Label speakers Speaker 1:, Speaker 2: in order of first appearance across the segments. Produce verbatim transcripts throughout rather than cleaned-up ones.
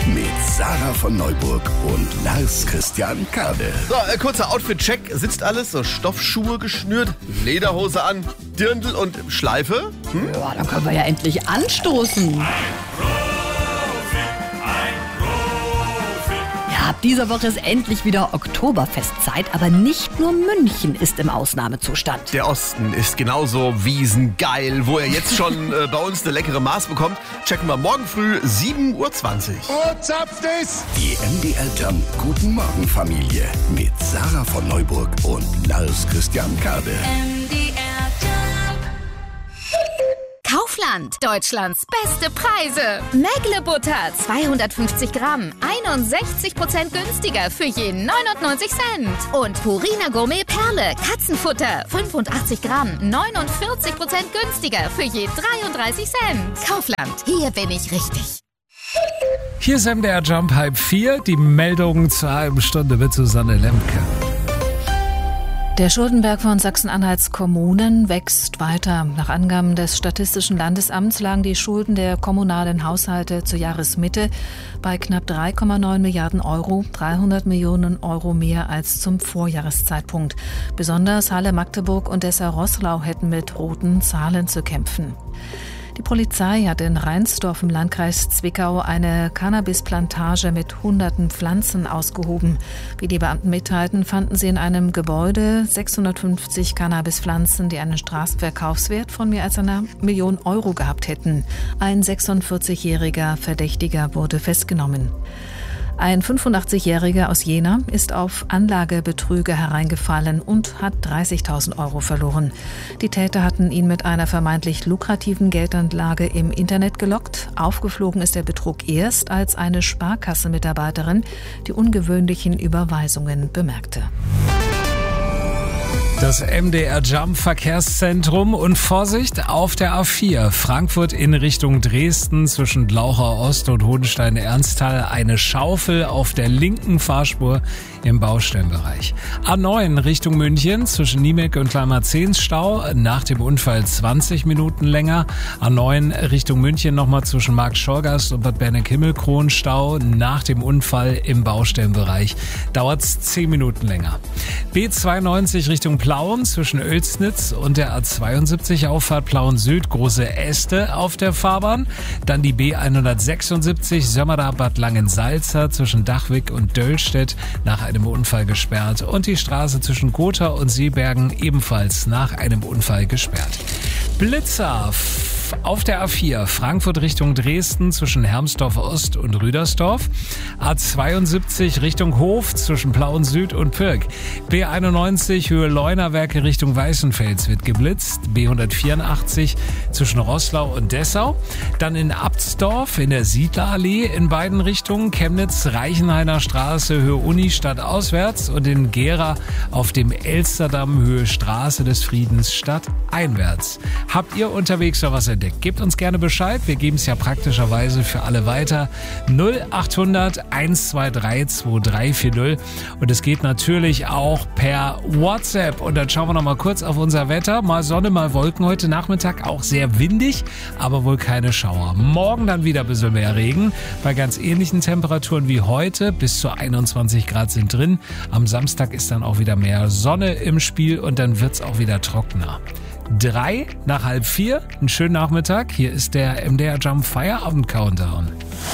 Speaker 1: mit Sarah von Neuburg und Lars Christian Kade.
Speaker 2: So, äh, kurzer Outfit-Check. Sitzt alles? So Stoffschuhe geschnürt, Lederhose an, Dirndl und Schleife? Hm?
Speaker 3: Ja, dann können wir ja endlich anstoßen. Ab dieser Woche ist endlich wieder Oktoberfestzeit, aber nicht nur München ist im Ausnahmezustand.
Speaker 2: Der Osten ist genauso wiesengeil. Wo er jetzt schon äh, bei uns eine leckere Maß bekommt, checken wir morgen früh sieben Uhr zwanzig.
Speaker 1: Oh, zapft es! Die M D R Jump Guten Morgen Familie mit Sarah von Neuburg und Lars Christian Kade.
Speaker 4: M D R Jump. Kaufland, Deutschlands beste Preise. Mägle Butter, zweihundertfünfzig Gramm, einundsechzig Prozent günstiger für je neunundneunzig Cent. Und Purina Gourmet Perle, Katzenfutter, fünfundachtzig Gramm, neunundvierzig Prozent günstiger für je dreiunddreißig Cent. Kaufland, hier bin ich richtig.
Speaker 5: Hier ist M D R Jump halb vier, die Meldung zur halben Stunde mit Susanne Lemke.
Speaker 6: Der Schuldenberg von Sachsen-Anhalts Kommunen wächst weiter. Nach Angaben des Statistischen Landesamts lagen die Schulden der kommunalen Haushalte zur Jahresmitte bei knapp drei Komma neun Milliarden Euro, dreihundert Millionen Euro mehr als zum Vorjahreszeitpunkt. Besonders Halle, Magdeburg und Dessau-Roßlau hätten mit roten Zahlen zu kämpfen. Die Polizei hat in Reinsdorf im Landkreis Zwickau eine Cannabisplantage mit hunderten Pflanzen ausgehoben. Wie die Beamten mitteilten, fanden sie in einem Gebäude sechshundertfünfzig Cannabispflanzen, die einen Straßenverkaufswert von mehr als einer Million Euro gehabt hätten. Ein sechsundvierzigjähriger Verdächtiger wurde festgenommen. Ein fünfundachtzigjähriger aus Jena ist auf Anlagebetrüger hereingefallen und hat dreißigtausend Euro verloren. Die Täter hatten ihn mit einer vermeintlich lukrativen Geldanlage im Internet gelockt. Aufgeflogen ist der Betrug erst, als eine Sparkassenmitarbeiterin die ungewöhnlichen Überweisungen bemerkte.
Speaker 5: Das M D R Jump Verkehrszentrum und Vorsicht auf der A vier. Frankfurt in Richtung Dresden zwischen Glauchau Ost und Hohenstein-Ernsthal. Eine Schaufel auf der linken Fahrspur im Baustellenbereich. A neun Richtung München zwischen Niemek und Kleinmarzens Stau. Nach dem Unfall zwanzig Minuten länger. A neun Richtung München nochmal zwischen Markt-Schorgast und Bad Berneck-Himmelkron Stau. Nach dem Unfall im Baustellenbereich dauert's zehn Minuten länger. B zweiundneunzig Richtung Plauen zwischen Oelsnitz und der A zweiundsiebzig Auffahrt Plauen Süd, große Äste auf der Fahrbahn. Dann die B hundertsechsundsiebzig Sömmerda-Bad Langensalza zwischen Dachwig und Döllstedt nach einem Unfall gesperrt. Und die Straße zwischen Gotha und Seebergen ebenfalls nach einem Unfall gesperrt. Blitzer auf der A vier Frankfurt Richtung Dresden zwischen Hermsdorf Ost und Rüdersdorf. A zweiundsiebzig Richtung Hof zwischen Plauen Süd und Pirk. B einundneunzig Höhe Leunawerke Richtung Weißenfels wird geblitzt. B hundertvierundachtzig zwischen Roßlau und Dessau. Dann in Abtsdorf in der Siedlerallee in beiden Richtungen. Chemnitz Reichenhainer Straße Höhe Unistadt auswärts und in Gera auf dem Elsterdamm Höhe Straße des Friedens Stadt einwärts. Habt ihr unterwegs noch was entdeckt? Gebt uns gerne Bescheid, wir geben es ja praktischerweise für alle weiter. null achthundert hundertzweiundzwanzig drei vier null und es geht natürlich auch per WhatsApp. Und dann schauen wir noch mal kurz auf unser Wetter. Mal Sonne, mal Wolken heute Nachmittag, auch sehr windig, aber wohl keine Schauer. Morgen dann wieder ein bisschen mehr Regen, bei ganz ähnlichen Temperaturen wie heute. Bis zu einundzwanzig Grad sind drin. Am Samstag ist dann auch wieder mehr Sonne im Spiel und dann wird es auch wieder trockener. Drei nach halb vier, einen schönen Nachmittag. Hier ist der M D R Jump Feierabend Countdown.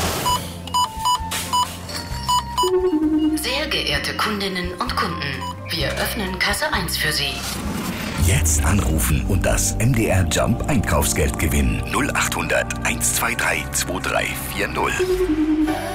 Speaker 7: Sehr geehrte Kundinnen und Kunden, wir öffnen Kasse eins für Sie.
Speaker 1: Jetzt anrufen und das M D R Jump Einkaufsgeld gewinnen. null achthundert hundertzweiundzwanzig drei vier null.